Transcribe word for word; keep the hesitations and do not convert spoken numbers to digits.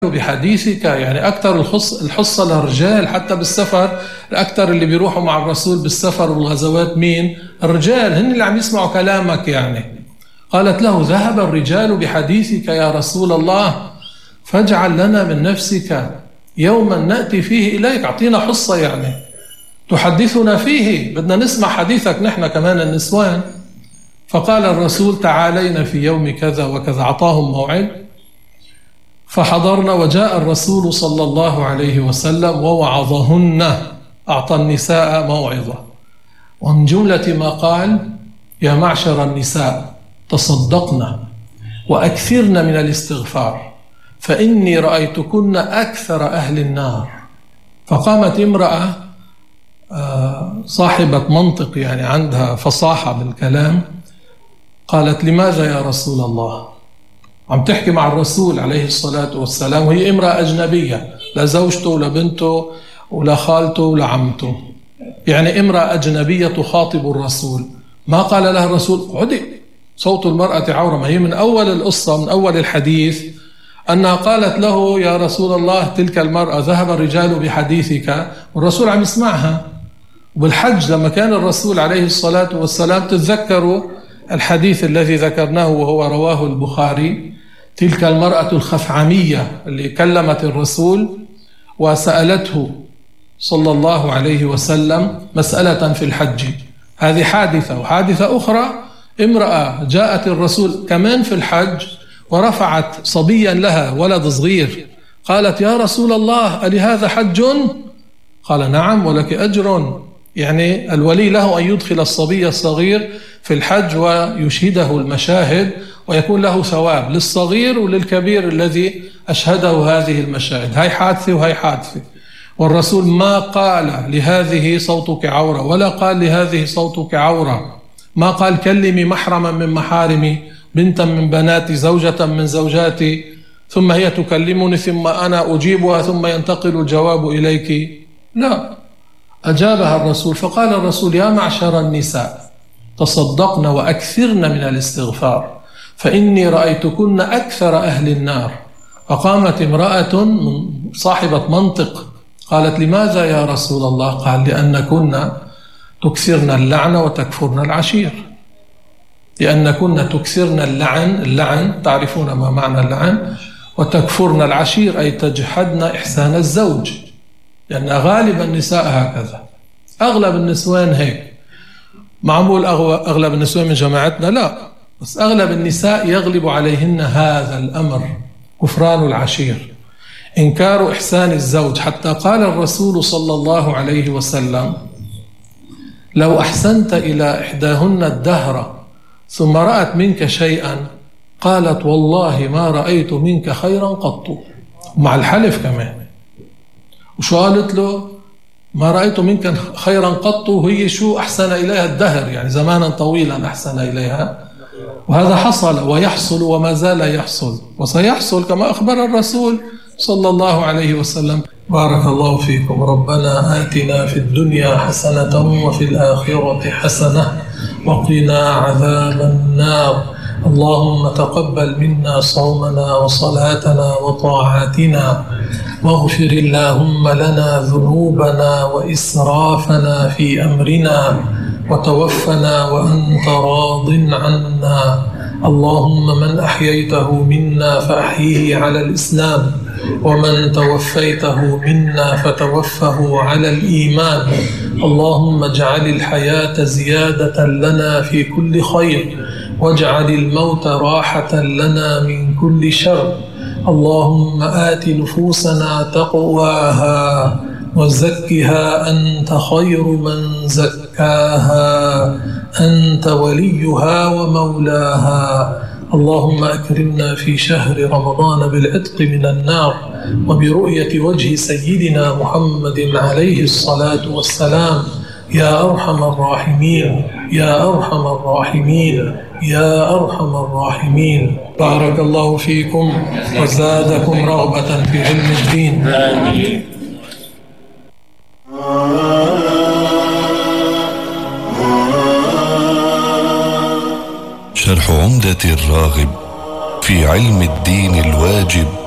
بحديثك، يعني أكثر الحصة للرجال حتى بالسفر. الأكثر اللي بيروحوا مع الرسول بالسفر والغزوات مين؟ الرجال، هن اللي عم يسمعوا كلامك. يعني قالت له: ذهب الرجال بحديثك يا رسول الله، فاجعل لنا من نفسك يوما نأتي فيه إليك. أعطينا حصة يعني تحدثنا فيه، بدنا نسمع حديثك نحن كمان النسوان. فقال الرسول: تعالينا في يوم كذا وكذا. أعطاهم موعد فحضرنا، وجاء الرسول صلى الله عليه وسلم ووعظهن، أعطى النساء موعظة. ومن جملة ما قال: يا معشر النساء تصدقن وأكثرن من الاستغفار، فإني رأيتكن أكثر أهل النار. فقامت امرأة صاحبة منطق، يعني عندها فصاحة بالكلام، قالت: لماذا يا رسول الله؟ عم تحكي مع الرسول عليه الصلاة والسلام، وهي امرأة أجنبية، لا زوجته ولا بنته ولا خالته ولا عمته، يعني امرأة أجنبية تخاطب الرسول. ما قال لها الرسول: عدي، صوت المرأة عورة. ما هي من أول القصة، من أول الحديث، أنها قالت له: يا رسول الله، تلك المرأة ذهب الرجال بحديثك، والرسول عم يسمعها. وبالحج لما كان الرسول عليه الصلاة والسلام، تتذكروا الحديث الذي ذكرناه وهو رواه البخاري، تلك المرأة الخثعمية اللي كلمت الرسول وسألته صلى الله عليه وسلم مسألة في الحج. هذه حادثة. وحادثة أخرى، امرأة جاءت الرسول كمان في الحج ورفعت صبيا لها، ولد صغير، قالت: يا رسول الله، ألي هذا حج؟ قال: نعم ولك أجر. يعني الولي له أن يدخل الصبي الصغير في الحج ويشهده المشاهد، ويكون له ثواب للصغير وللكبير الذي أشهده هذه المشاهد. هاي حادثة وهي حادثة. والرسول ما قال لهذه صوتك عورة، ولا قال لهذه صوتك عورة، ما قال كلمي محرما من محارمي، بنتا من بناتي، زوجة من زوجاتي، ثم هي تكلمني ثم أنا أجيبها ثم ينتقل الجواب إليك. لا، أجابها الرسول. فقال الرسول: يا معشر النساء تصدقن وأكثرن من الاستغفار، فإني رأيتكن أكثر أهل النار. فقامت امرأة صاحبة منطق قالت: لماذا يا رسول الله؟ قال: لأنكن تكثرن اللعن وتكفرن العشير. لأنكن تكثرن اللعن، اللعن تعرفون ما معنى اللعن، وتكفرن العشير أي تجحدن إحسان الزوج، لأن غالب النساء هكذا، أغلب النسوان هيك. معمول أغلب النسوان من جماعتنا؟ لا، بس أغلب النساء يغلب عليهن هذا الأمر، كفران العشير، إنكار إحسان الزوج. حتى قال الرسول صلى الله عليه وسلم: لو أحسنت إلى إحداهن الدهر ثم رأت منك شيئا قالت: والله ما رأيت منك خيرا قط، مع الحلف كمان. وشو قالت له؟ ما رأيت منك خيرا قط، وهي شو أحسن إليها الدهر، يعني زمانا طويلا أحسن إليها. وهذا حصل ويحصل وما زال يحصل وسيحصل كما أخبر الرسول صلى الله عليه وسلم. بارك الله فيكم. ربنا آتنا في الدنيا حسنة وفي الآخرة حسنة وقنا عذاب النار. اللهم تقبل منا صومنا وصلاتنا وطاعاتنا، واغفر اللهم لنا ذنوبنا وإسرافنا في أمرنا، وتوفنا وأنت راض عنا. اللهم من أحييته منا فأحيه على الإسلام، ومن توفيته منا فتوفه على الإيمان. اللهم اجعل الحياة زيادة لنا في كل خير، واجعل الموت راحة لنا من كل شر. اللهم آت نفوسنا تقواها وزكها أنت خير من زكاها، أنت وليها ومولاها. اللهم أكرمنا في شهر رمضان بالعتق من النار، وبرؤية وجه سيدنا محمد عليه الصلاة والسلام، يا أرحم الراحمين، يا أرحم الراحمين، يا أرحم الراحمين. بارك الله فيكم وزادكم رغبة في علم الدين. آمين. شرح عمدة الراغب في علم الدين الواجب